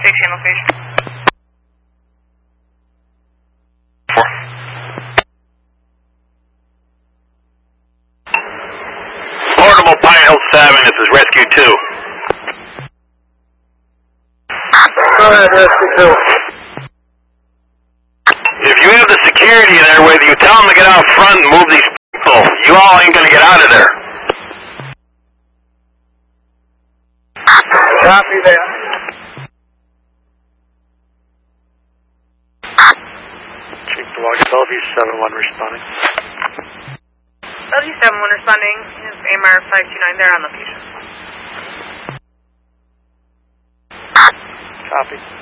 station location. Portable Pine Hill 7, this is Rescue 2. Go ahead, Rescue 2. If you have the security there with you, tell them to get out front and move these people. You all ain't gonna get out of there. Copy that. Chief Milwaukee, Bellevue 7-1 responding. Bellevue 7-1 responding. Is AMR 529 there on location? Copy.